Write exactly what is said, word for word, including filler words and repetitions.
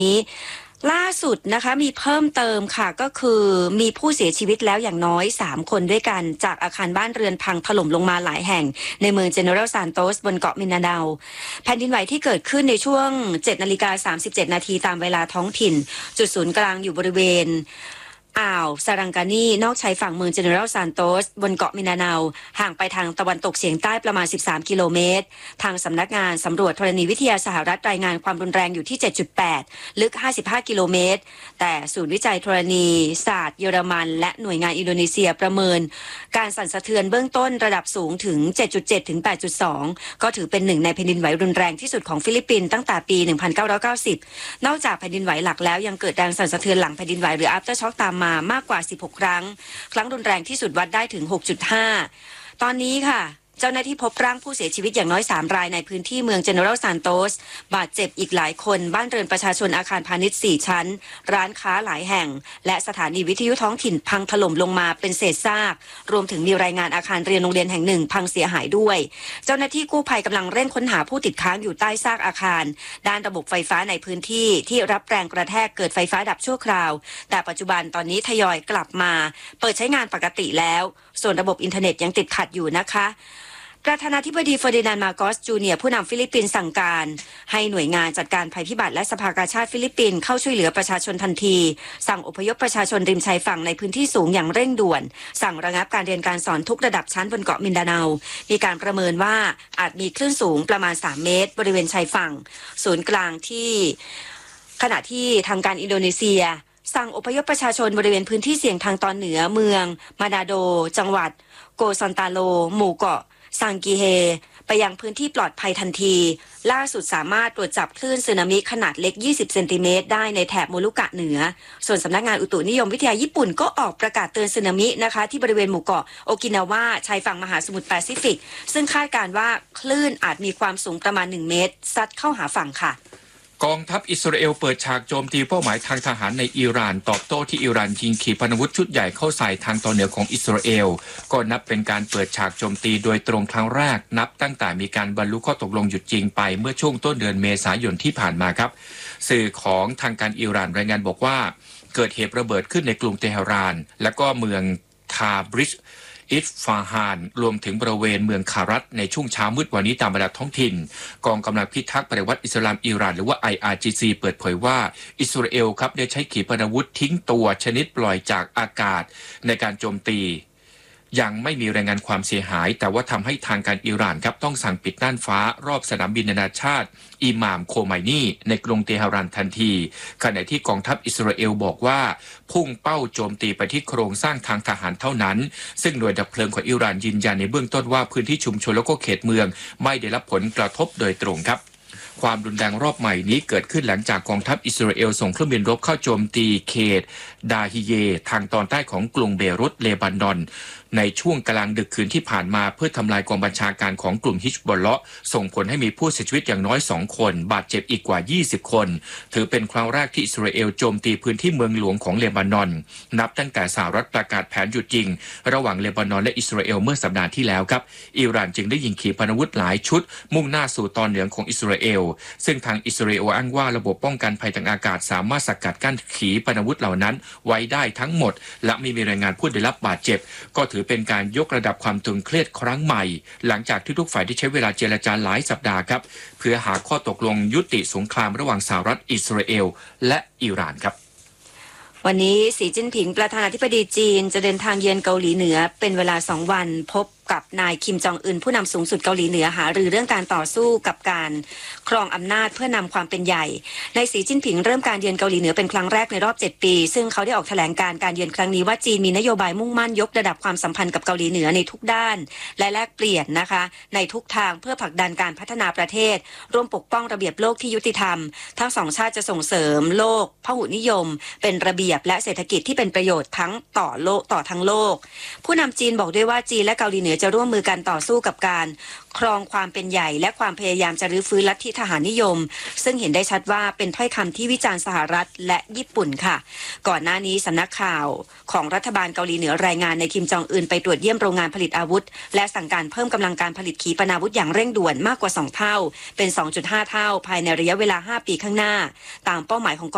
นี้ล่าสุดนะคะมีเพิ่มเติมค่ะก็คือมีผู้เสียชีวิตแล้วอย่างน้อยสามคนด้วยกันจากอาคารบ้านเรือนพังถล่มลงมาหลายแห่งในเมืองเจเนอรัลซานโตสบนเกาะมินาดาวแผ่นดินไหวที่เกิดขึ้นในช่วงเจ็ดนาฬิกาสามสิบเจ็ดนาทีตามเวลาท้องถิ่นจุดศูนย์กลางอยู่บริเวณอ่าวซารังกานีนอกชายฝั่งเมืองเจเนอรัลซานโตสบนเกาะมินาดาวห่างไปทางตะวันตกเฉียงใต้ประมาณสิบสามกิโลเมตรทางสำนักงานสำรวจธรณีวิทยาสหรัฐรายงานความรุนแรงอยู่ที่ เจ็ดจุดแปด ลึกห้าสิบห้ากิโลเมตรแต่ศูนย์วิจัยธรณีศาสตร์เยอรมันและหน่วยงานอินโดนีเซียประเมินการสั่นสะเทือนเบื้องต้นระดับสูงถึง เจ็ดจุดเจ็ด ถึง แปดจุดสอง ก็ถือเป็นหนึ่งในแผ่นดินไหวรุนแรงที่สุดของฟิลิปปินส์ตั้งแต่ปี หนึ่งพันเก้าร้อยเก้าสิบ นอกจากแผ่นดินไหวหลักแล้วยังเกิดแรงสั่นสะเทือนหลังแผ่นดินไหวหรือ after shock ตามมามากกว่าสิบหกครั้งครั้งรุนแรงที่สุดวัดได้ถึง หกจุดห้า ตอนนี้ค่ะเจ้าหน้าที่พบร่างผู้เสียชีวิตอย่างน้อยสามรายในพื้นที่เมืองเจเนอรัลซานโตสบาดเจ็บอีกหลายคนบ้านเรือนประชาชนอาคารพาณิชย์สี่ชั้นร้านค้าหลายแห่งและสถานีวิทยุท้องถิ่นพังถล่มลงมาเป็นเศษซากรวมถึงมีรายงานอาคารเรียนโรงเรียนแห่งหนึ่งพังเสียหายด้วยเจ้าหน้าที่กู้ภัยกำลังเร่งค้นหาผู้ติดค้างอยู่ใต้ซากอาคารด้านระบบไฟฟ้าในพื้นที่ที่รับแรงกระแทกเกิดไฟฟ้าดับชั่วคราวแต่ปัจจุบันตอนนี้ทยอยกลับมาเปิดใช้งานปกติแล้วส่วนระบบอินเทอร์เน็ตยังติดขัดอยู่นะคะประธานาธิบดีเฟอร์ดินานด์ มาโกส จูเนียร์ผู้นำฟิลิปปินส์สั่งการให้หน่วยงานจัดการภัยพิบัติและสภากาชาดฟิลิปปินส์เข้าช่วยเหลือประชาชนทันทีสั่งอพยพประชาชนริมชายฝั่งในพื้นที่สูงอย่างเร่งด่วนสั่งระงับการเรียนการสอนทุกระดับชั้นบนเกาะมินดาเนามีการประเมินว่าอาจมีคลื่นสูงประมาณสามเมตรบริเวณชายฝั่งศูนย์กลางที่ขณะที่ทางการอินโดนีเซียสั่งอพยพประชาชนบริเวณพื้นที่เสี่ยงทางตอนเหนือเมืองมานาโดจังหวัดโกซันตาโลหมู่เกาะซังกีเฮไปยังพื้นที่ปลอดภัยทันทีล่าสุดสามารถตรวจจับคลื่นสึนามิขนาดเล็กยี่สิบเซนติเมตรได้ในแถบโมลุกะเหนือส่วนสำนักงานอุตุนิยมวิทยาญี่ปุ่นก็ออกประกาศเตือนสึนามินะคะที่บริเวณหมู่เกาะโอกินาวาชายฝั่งมหาสมุทรแปซิฟิกซึ่งคาดการณ์ว่าคลื่นอาจมีความสูงประมาณหนึ่งเมตรซัดเข้าหาฝั่งค่ะกองทัพอิสราเอลเปิดฉากโจมตีเป้าหมายทางทหารในอิหร่านตอบโต้ที่อิหร่านยิงขีปนาวุธชุดใหญ่เข้าใส่ทางตอนเหนือของอิสราเอลก็นับเป็นการเปิดฉากโจมตีโดยตรงครั้งแรกนับตั้งแต่มีการบรรลุข้อตกลงหยุดยิงไปเมื่อช่วงต้นเดือนเมษายนที่ผ่านมาครับสื่อของทางการอิหร่านรายงานบอกว่าเกิดเหตุระเบิดขึ้นในกรุงเตหะรานและก็เมืองทาบริชอิสฟาฮานรวมถึงบริเวณเมืองคารัตในช่วงเช้ามืดวันนี้ตามเวลาท้องถิ่นกองกำลังพิทักษ์ปฏิวัติอิสลามอิหร่านหรือว่า ไอ อาร์ จี ซี เปิดเผยว่าอิสราเอลครับได้ใช้ขีปนาวุธทิ้งตัวชนิดปล่อยจากอากาศในการโจมตียังไม่มีรายงานความเสียหายแต่ว่าทำให้ทางการอิหร่านครับต้องสั่งปิดน่านฟ้ารอบสนามบินนานาชาติอิหม่ามโคไมนีในกรุงเตหะรานทันทีขณะที่กองทัพอิสราเอลบอกว่าพุ่งเป้าโจมตีไปที่โครงสร้างทางทหารเท่านั้นซึ่งหน่วยดับเพลิงของอิหร่านยืนยันในเบื้องต้นว่าพื้นที่ชุมชนและก็เขตเมืองไม่ได้รับผลกระทบโดยตรงครับความรุนแรงรอบใหม่นี้เกิดขึ้นหลังจากกองทัพอิสราเอลส่งเครื่องบินรบเข้าโจมตีเขตดาฮิเยทางตอนใต้ของกรุงเบรุตเลบานอนในช่วงกลางดึกคืนที่ผ่านมาเพื่อทำลายกองบัญชาการของกลุ่มฮิชบอลเลาะห์ส่งผลให้มีผู้เสียชีวิตอย่างน้อยสองคนบาดเจ็บอีกกว่ายี่สิบคนถือเป็นครั้งแรกที่อิสราเอลโจมตีพื้นที่เมืองหลวงของเลบานอนนับตั้งแต่สหรัฐประกาศแผนหยุดยิงระหว่างเลบานอนและอิสราเอลเมื่อสัปดาห์ที่แล้วครับอิหร่านจึงได้ยิงขีปนาวุธหลายชุดมุ่งหน้าสู่ตอนเหนือของอิสราเอลซึ่งทางอิสราเอลอ้างว่าระบบป้องกันภัยทางอากาศสามารถสกัดกั้นขีปนาวุธเหล่านั้นไว้ได้ทั้งหมดและไม่มีรายงานผู้ได้รับบาดเจ็บก็ถือเป็นการยกระดับความตึงเครียดครั้งใหม่หลังจากที่ทุกฝ่ายได้ใช้เวลาเจรจาหลายสัปดาห์ครับเพื่อหาข้อตกลงยุติสงครามระหว่างสหรัฐอิสราเอลและอิหร่านครับวันนี้สีจิ้นผิงประธานาธิบดีจีนจะเดินทางเยือนเกาหลีเหนือเป็นเวลาสองวันพบกับนายคิมจองอึนผู้นำสูงสุดเกาหลีเหนือหารือเรื่องการต่อสู้กับการครองอำนาจเพื่อนำความเป็นใหญ่นายสีจิ้นผิงเริ่มการเยือนเกาหลีเหนือเป็นครั้งแรกในรอบเจ็ดปีซึ่งเขาได้ออกแถลงการการเยือนครั้งนี้ว่าจีนมีนโยบายมุ่งมั่นยกระดับความสัมพันธ์กับเกาหลีเหนือในทุกด้านและแลกเปลี่ยนนะคะในทุกทางเพื่อผลักดันการพัฒนาประเทศร่วมปกป้องระเบียบโลกที่ยุติธรรมทั้งสองชาติจะส่งเสริมโลกพหุนิยมเป็นระเบียบและเศรษฐกิจที่เป็นประโยชน์ทั้งต่อโลกต่อทั้งโลกผู้นำจีนบอกด้วยว่าจีนและเกาหลีเหนือจะร่วมมือกันต่อสู้กับการครองความเป็นใหญ่และความพยายามจะรื้อฟื้นลัทธิทหารนิยมซึ่งเห็นได้ชัดว่าเป็นถ้อยคำที่วิจารณ์สหรัฐและญี่ปุ่นค่ะก่อนหน้านี้สำนักข่าวของรัฐบาลเกาหลีเหนือรายงานในคิมจองอึนไปตรวจเยี่ยมโรงงานผลิตอาวุธและสั่งการเพิ่มกำลังการผลิตขีปนาวุธอย่างเร่งด่วนมากกว่าสองเท่าเป็น สองจุดห้า เท่าภายในระยะเวลาห้าปีข้างหน้าตามเป้าหมายของ